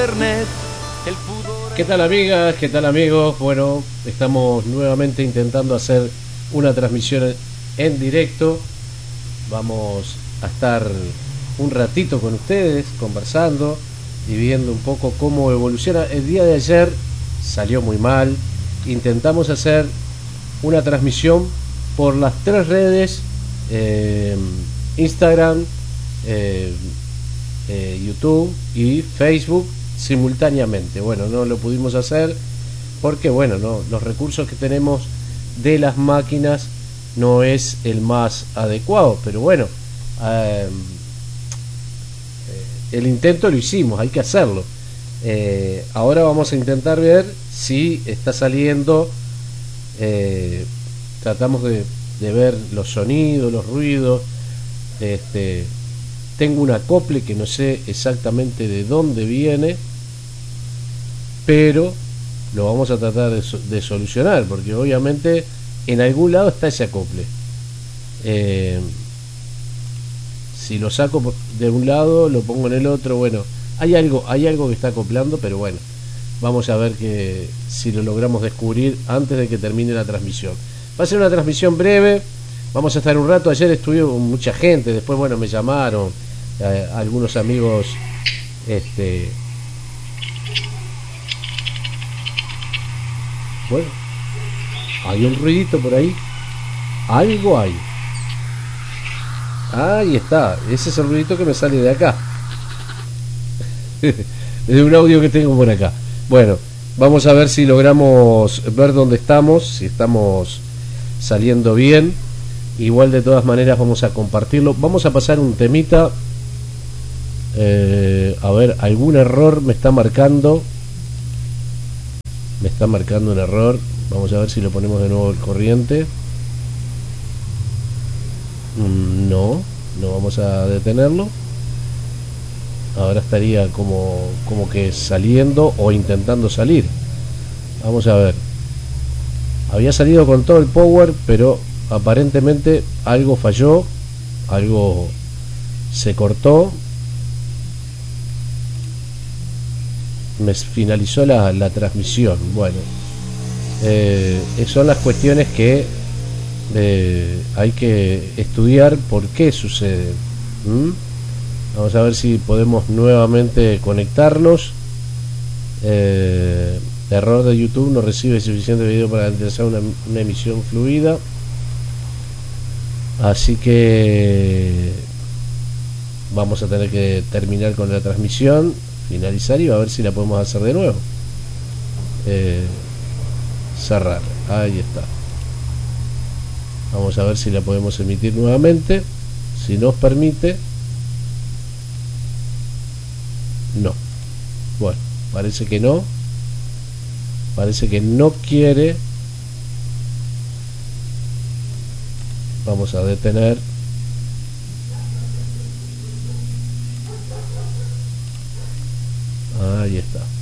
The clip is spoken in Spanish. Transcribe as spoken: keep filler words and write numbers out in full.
¿Qué tal, amigas? ¿Qué tal, amigos? Bueno, estamos nuevamente intentando hacer una transmisión en directo. Vamos a estar un ratito con ustedes conversando y viendo un poco cómo evoluciona. El día de ayer salió muy mal. Intentamos hacer una transmisión por las tres redes, eh, Instagram, eh, eh, YouTube y Facebook simultáneamente. Bueno, no lo pudimos hacer porque, bueno, no, los recursos que tenemos de las máquinas no es el más adecuado, pero bueno, eh, el intento lo hicimos, hay que hacerlo. Eh, ahora vamos a intentar ver si está saliendo. Eh, tratamos de, de ver los sonidos, los ruidos. Este, tengo un acople que no sé exactamente de dónde viene, pero lo vamos a tratar de, de solucionar, porque obviamente en algún lado está ese acople. Eh, si lo saco de un lado, lo pongo en el otro. Bueno, hay algo, hay algo que está acoplando, pero bueno, vamos a ver que si lo logramos descubrir antes de que termine la transmisión. Va a ser una transmisión breve. Vamos a estar un rato. Ayer estuve con mucha gente, después, bueno, me llamaron eh, algunos amigos. Este, bueno, hay un ruidito por ahí. Algo hay. Ahí está. Ese es el ruidito que me sale de acá. De un audio que tengo por acá. Bueno, vamos a ver si logramos ver dónde estamos, si estamos saliendo bien. Igual, de todas maneras, vamos a compartirlo. Vamos a pasar un temita. Eh, a ver, algún error me está marcando. Me está marcando un error. Vamos a ver si lo ponemos de nuevo al corriente. No, no vamos a detenerlo. Ahora estaría como, como que saliendo o intentando salir. Vamos a ver. Había salido con todo el power, pero aparentemente algo falló. Algo se cortó. Me finalizó la, la transmisión. Bueno, eh, son las cuestiones que eh, hay que estudiar por qué sucede. ¿Mm? Vamos a ver si podemos nuevamente conectarnos. Eh, error de YouTube, no recibe suficiente video para garantizar una, una emisión fluida. Así que vamos a tener que terminar con la transmisión, finalizar y a ver si la podemos hacer de nuevo. Eh, cerrar, ahí está. Vamos a ver si la podemos emitir nuevamente. Si nos permite. No. Bueno, parece que no. Parece que no quiere. Vamos a detener. Ahí está.